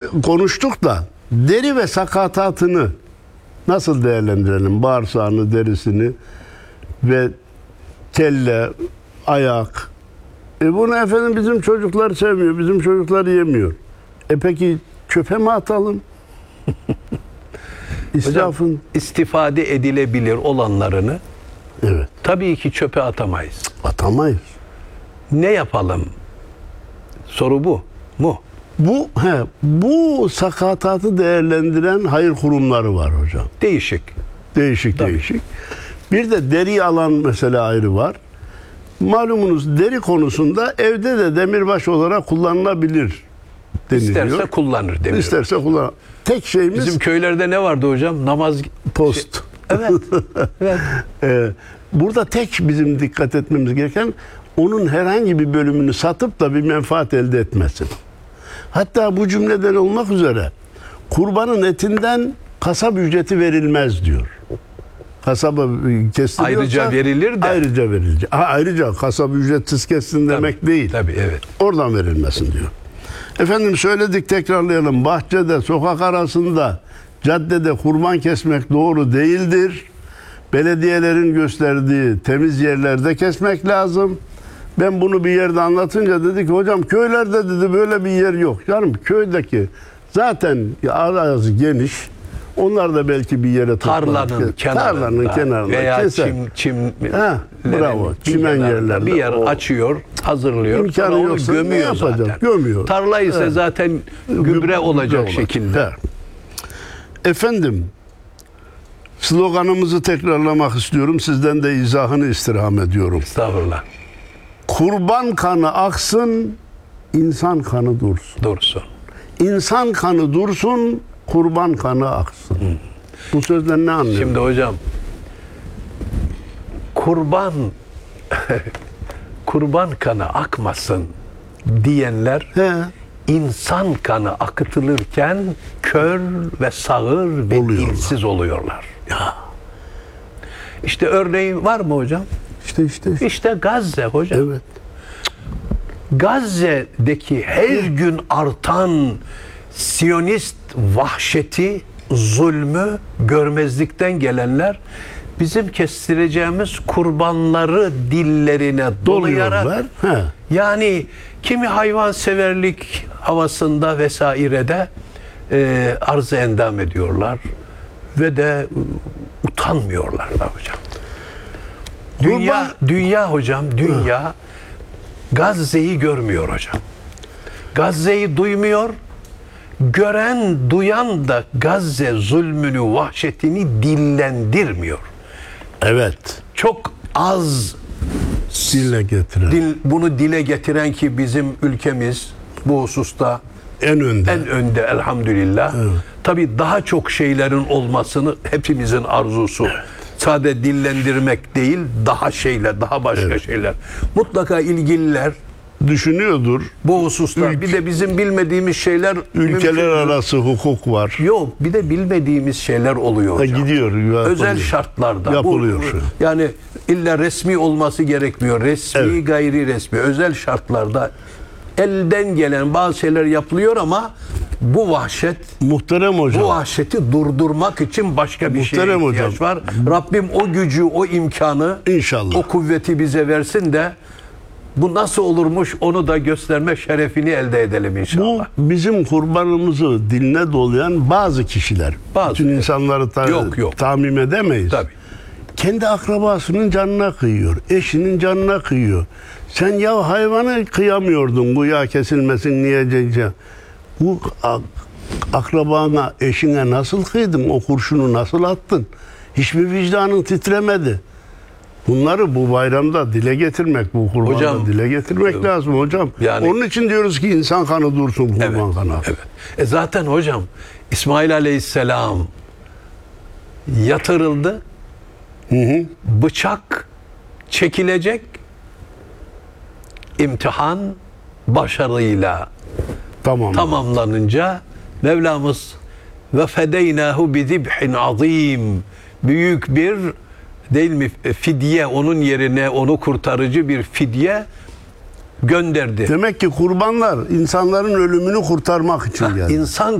konuştuk da deri ve sakatatını nasıl değerlendirelim? Bağırsağını, derisini ve kelle, ayak. Bunu efendim bizim çocuklar sevmiyor, bizim çocuklar yemiyor. Peki çöpe mi atalım? İsrafın. Hocam, istifade edilebilir olanlarını Evet. tabii ki çöpe atamayız. Atamayız. Ne yapalım? Soru bu mu? Bu sakatatı değerlendiren hayır kurumları var hocam. Değişik. Değişik. Bir de deri alan mesela ayrı var. Malumunuz deri konusunda evde de demirbaş olarak kullanılabilir deniliyor. İsterse kullanır demir. İsterse kullanır. Tek şeyimiz Bizim köylerde ne vardı hocam? Namaz post. Evet. Evet. Burada tek bizim dikkat etmemiz gereken onun herhangi bir bölümünü satıp da bir menfaat elde etmesin. Hatta bu cümleden olmak üzere kurbanın etinden kasap ücreti verilmez diyor. Kasaba kestiriyorsa Ayrıca verilir de. Ayrıca verilecek. Ayrıca kasap ücretsiz kessin demek değil. Tabii evet. Oradan verilmesin diyor. Efendim söyledik, tekrarlayalım. Bahçede, sokak arasında, caddede kurban kesmek doğru değildir. Belediyelerin gösterdiği temiz yerlerde kesmek lazım. Ben bunu bir yerde anlatınca dedi ki hocam köylerde dedi böyle bir yer yok. Canım köydeki zaten arazi geniş. Onlar da belki bir yere Tarlanın kenarında veya keser. Bravo. Çimen yerlerde. Bir yer açıyor, hazırlıyor. İmkanı onu yoksa gömüyor ne yapacak? zaten. Gömüyor. Tarla ise zaten gübre olacak şekilde. Evet. Efendim, sloganımızı tekrarlamak istiyorum. Sizden de izahını istirham ediyorum. Estağfurullah. Kurban kanı aksın, insan kanı dursun. Doğrusu. İnsan kanı dursun, kurban kanı aksın. Bu sözden ne anlıyorsun? Şimdi hocam, kurban kanı akmasın diyenler insan kanı akıtılırken kör ve sağır ve dilsiz oluyorlar. Ya. İşte örneği var mı hocam? İşte Gazze hocam. Evet. Gazze'deki her gün artan Siyonist vahşeti, zulmü görmezlikten gelenler bizim kestireceğimiz kurbanları dillerine dolayarak yani kimi hayvanseverlik havasında vesairede arz-ı endam ediyorlar ve de utanmıyorlar da hocam. Dünya Gazze'yi görmüyor hocam. Gazze'yi duymuyor. Gören, duyan da Gazze zulmünü, vahşetini dillendirmiyor. Evet. Çok az dile getiren. Bunu dile getiren ki bizim ülkemiz bu hususta en önde elhamdülillah. Evet. Tabii daha çok şeylerin olmasını hepimizin arzusu. Evet. Sadece dillendirmek değil, daha başka şeyler. Mutlaka ilgililer düşünüyordur. Bu hususta bir de bizim bilmediğimiz şeyler, ülkeler arası hukuk var. Yok, bir de bilmediğimiz şeyler oluyor hocam. Gidiyor. Özel şartlarda yapılıyor. Yani illa resmi olması gerekmiyor. Resmi, gayri resmi, özel şartlarda elden gelen bazı şeyler yapılıyor ama bu vahşet, muhterem hocam, bu vahşeti durdurmak için başka bir şeye ihtiyaç var. Rabbim o gücü, o imkanı, İnşallah, o kuvveti bize versin de bu nasıl olurmuş onu da gösterme şerefini elde edelim inşallah. Bu bizim kurbanımızı diline dolayan bazı kişiler. Bütün insanları tamim edemeyiz. Tabii. Kendi akrabasının canına kıyıyor. Eşinin canına kıyıyor. Sen ya hayvanı kıyamıyordun bu yağ kesilmesin niye diyeceğim. Bu akrabana, eşine nasıl kıydın? O kurşunu nasıl attın? Hiçbir vicdanın titremedi. Bunları bu bayramda dile getirmek, bu kurbanda dile getirmek lazım hocam. Yani, onun için diyoruz ki insan kanı dursun, kurban kanı. Evet. Zaten hocam İsmail Aleyhisselam yatırıldı. Bıçak çekilecek. İmtihan başarıyla tamamlanınca Mevlamız ve fedeynahu bi zibhin azim, büyük bir değil mi fidye, onun yerine onu kurtarıcı bir fidye gönderdi. Demek ki kurbanlar insanların ölümünü kurtarmak için geldi. İnsan